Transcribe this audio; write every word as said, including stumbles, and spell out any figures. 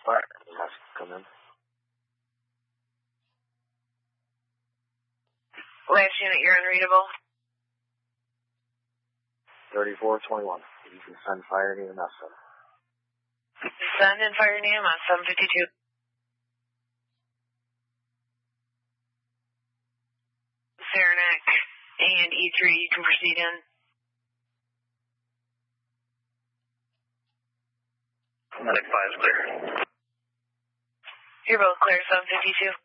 Fire, yes, come in. Last unit, you're unreadable. thirty-four twenty-one. You can send fire to E M S. Send and fire to E M S, seven fifty-two. Saranac and E three, you can proceed in. Medic five is clear. You're both clear, seven fifty-two.